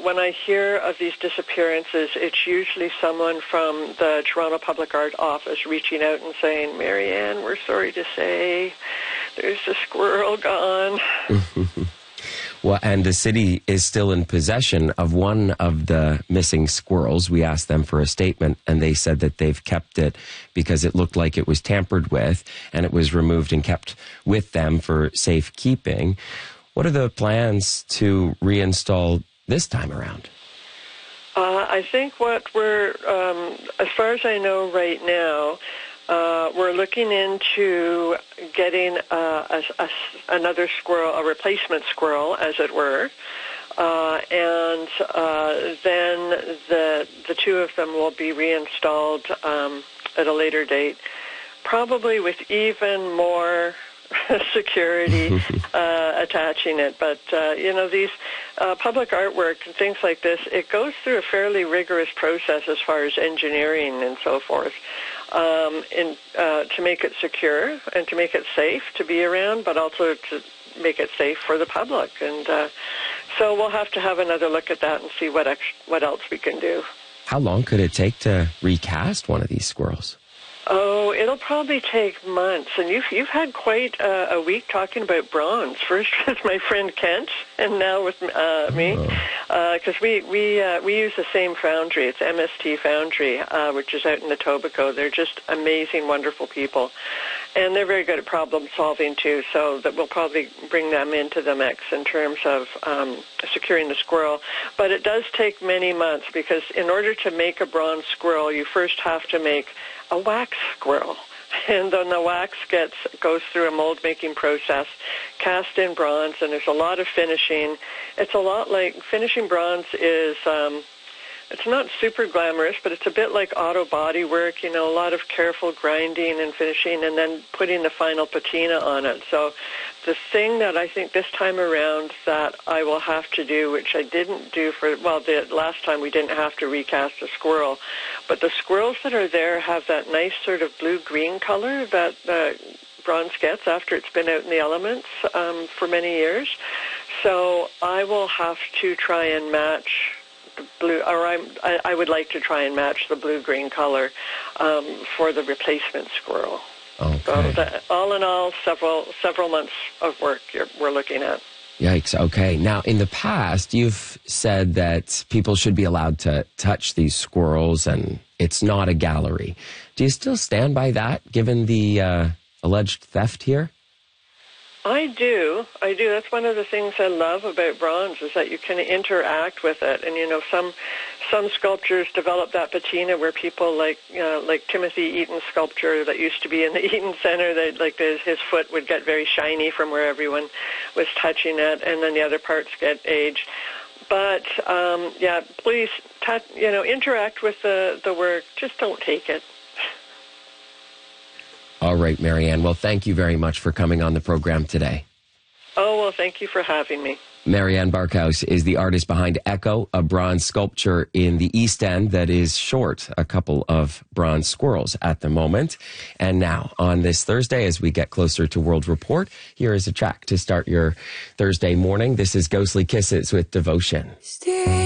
when I hear of these disappearances, it's usually someone from the Toronto Public Art Office reaching out and saying, Marianne, we're sorry to say there's a squirrel gone. Well, and the city is still in possession of one of the missing squirrels. We asked them for a statement, and they said that they've kept it because it looked like it was tampered with, and it was removed and kept with them for safekeeping. What are the plans to reinstall this time around? I think what we're, as far as I know right now, we're looking into getting another squirrel, a replacement squirrel, as it were, and then the two of them will be reinstalled at a later date, probably with even more security attaching it. But, these public artwork and things like this, it goes through a fairly rigorous process as far as engineering and so forth. To make it secure and to make it safe to be around, but also to make it safe for the public. And so we'll have to have another look at that and see what else we can do. How long could it take to recast one of these squirrels? Oh, it'll probably take months. And you've had quite a week talking about bronze. First with my friend Kent, and now with me, because we use the same foundry. It's MST Foundry, which is out in Etobicoke. They're just amazing, wonderful people, and they're very good at problem solving too. So that we'll probably bring them into the mix in terms of securing the squirrel. But it does take many months, because in order to make a bronze squirrel, you first have to make a wax squirrel, and then the wax goes through a mold-making process, cast in bronze, and there's a lot of finishing. It's a lot like finishing bronze is, it's not super glamorous, but it's a bit like auto body work, a lot of careful grinding and finishing, and then putting the final patina on it. So the thing that I think this time around that I will have to do, which I didn't do the last time we didn't have to recast a squirrel, but the squirrels that are there have that nice sort of blue-green color that bronze gets after it's been out in the elements for many years. So I will have to try and match the blue, or I would like to try and match the blue-green color for the replacement squirrel. Okay. So all in all, several months of work we're looking at. Yikes. Okay. Now, in the past, you've said that people should be allowed to touch these squirrels and it's not a gallery. Do you still stand by that, given the alleged theft here? I do. That's one of the things I love about bronze, is that you can interact with it. And, some sculptures develop that patina where people like Timothy Eaton's sculpture that used to be in the Eaton Center, his foot would get very shiny from where everyone was touching it, and then the other parts get aged. But, please, interact with the work. Just don't take it. All right, Marianne. Well, thank you very much for coming on the program today. Oh, well, thank you for having me. Marianne Barkhouse is the artist behind Echo, a bronze sculpture in the East End that is short a couple of bronze squirrels at the moment. And now, on this Thursday, as we get closer to World Report, here is a track to start your Thursday morning. This is Ghostly Kisses with Devotion.